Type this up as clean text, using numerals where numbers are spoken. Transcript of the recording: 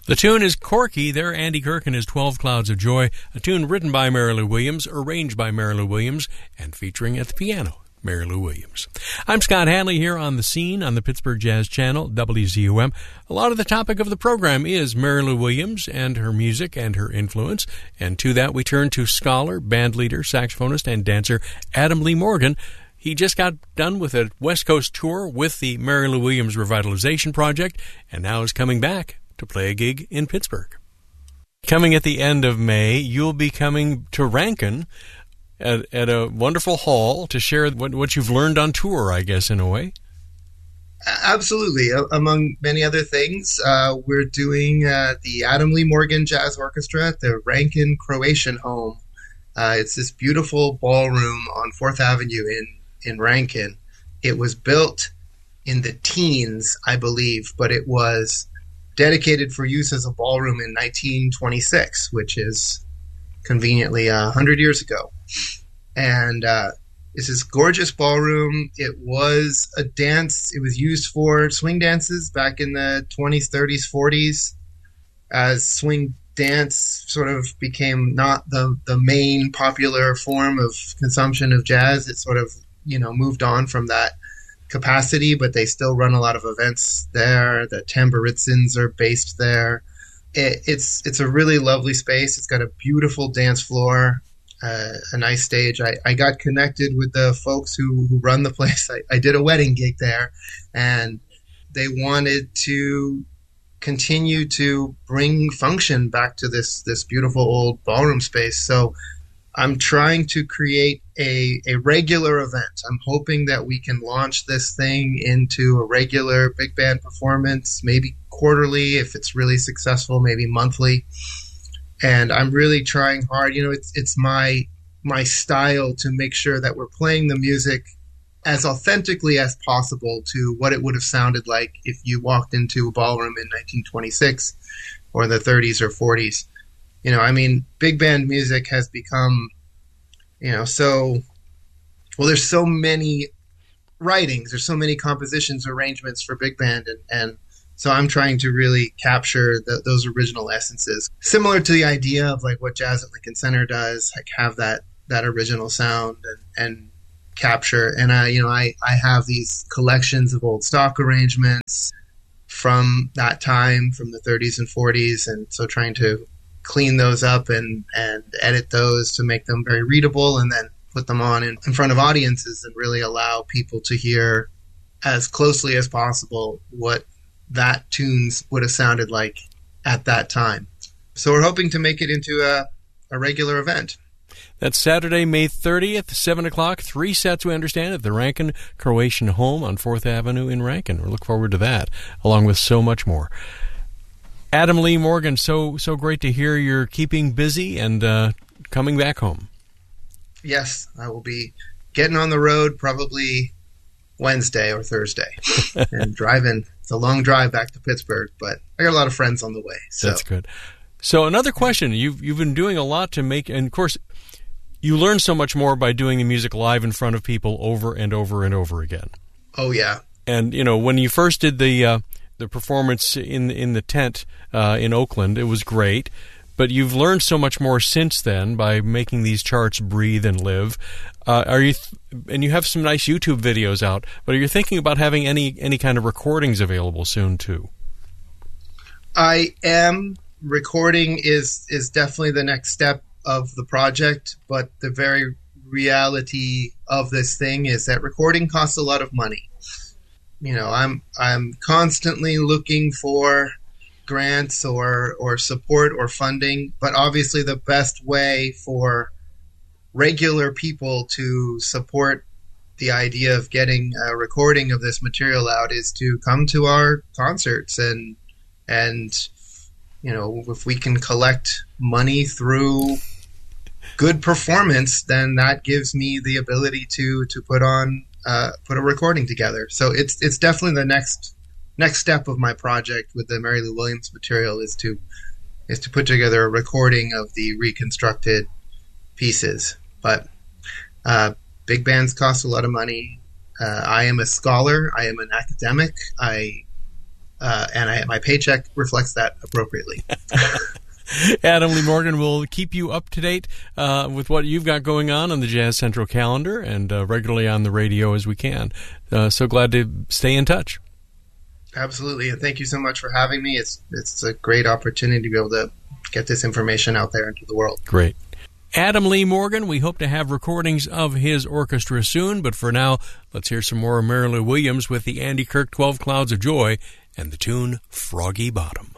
The tune is Corky. They're Andy Kirk and his 12 Clouds of Joy, a tune written by Mary Lou Williams, arranged by Mary Lou Williams, and featuring at the piano, Mary Lou Williams. I'm Scott Hanley here on The Scene on the Pittsburgh Jazz Channel, WZUM. A lot of the topic of the program is Mary Lou Williams and her music and her influence. And to that we turn to scholar, bandleader, saxophonist, and dancer Adam Lee Morgan. He just got done with a West Coast tour with the Mary Lou Williams Revitalization Project and now is coming back to play a gig in Pittsburgh. Coming at the end of May, you'll be coming to Rankin at a wonderful hall to share what you've learned on tour, I guess, in a way. Absolutely. Among many other things, we're doing the Adam Lee Morgan Jazz Orchestra at the Rankin Croatian Home. It's this beautiful ballroom on 4th Avenue in Rankin. It was built in the teens, I believe, but it was dedicated for use as a ballroom in 1926, which is conveniently 100 years ago. And it's this gorgeous ballroom. It was a dance. It was used for swing dances back in the 20s, 30s, 40s, as swing dance sort of became not the main popular form of consumption of jazz. It sort of, moved on from that capacity, but they still run a lot of events there. The Tamburitzins are based there. It's a really lovely space. It's got a beautiful dance floor, a nice stage. I got connected with the folks who run the place. I did a wedding gig there, and they wanted to continue to bring function back to this beautiful old ballroom space. So I'm trying to create a regular event. I'm hoping that we can launch this thing into a regular big band performance, maybe quarterly if it's really successful, maybe monthly. And I'm really trying hard. It's my style to make sure that we're playing the music as authentically as possible to what it would have sounded like if you walked into a ballroom in 1926 or the 30s or 40s. Big band music has become, there's so many writings, there's so many compositions, arrangements for big band, and so I'm trying to really capture those original essences, similar to the idea of like what Jazz at Lincoln Center does, like have that original sound and capture. And I have these collections of old stock arrangements from that time, from the 30s and 40s, and so trying to clean those up and edit those to make them very readable, and then put them on in front of audiences and really allow people to hear as closely as possible what that tunes would have sounded like at that time. So we're hoping to make it into a regular event. That's Saturday, May 30th, 7 o'clock, 3 sets, we understand, at the Rankin Croatian Home on 4th Avenue in Rankin. We look forward to that, along with so much more. Adam Lee Morgan, so great to hear you're keeping busy and coming back home. Yes, I will be getting on the road probably Wednesday or Thursday and driving. It's a long drive back to Pittsburgh, but I got a lot of friends on the way. So. That's good. So another question, you've been doing a lot to make, and of course, you learn so much more by doing the music live in front of people over and over and over again. Oh, yeah. And, when you first did the performance in the tent in Oakland, it was great. But you've learned so much more since then by making these charts breathe and live. And you have some nice YouTube videos out, but are you thinking about having any kind of recordings available soon too? I am. Recording is definitely the next step of the project, but the very reality of this thing is that recording costs a lot of money. I'm constantly looking for grants or support or funding, but obviously the best way for regular people to support the idea of getting a recording of this material out is to come to our concerts and if we can collect money through good performance, then that gives me the ability to put a recording together. So it's definitely the next step of my project with the Mary Lou Williams material is to put together a recording of the reconstructed pieces. But big bands cost a lot of money. I am a scholar. I am an academic. I and my paycheck reflects that appropriately. Adam Lee Morgan will keep you up to date with what you've got going on the Jazz Central calendar and regularly on the radio as we can. So glad to stay in touch. Absolutely, and thank you so much for having me. It's a great opportunity to be able to get this information out there into the world. Great. Adam Lee Morgan, we hope to have recordings of his orchestra soon, but for now, let's hear some more Mary Lou Williams with the Andy Kirk 12 Clouds of Joy and the tune Froggy Bottom.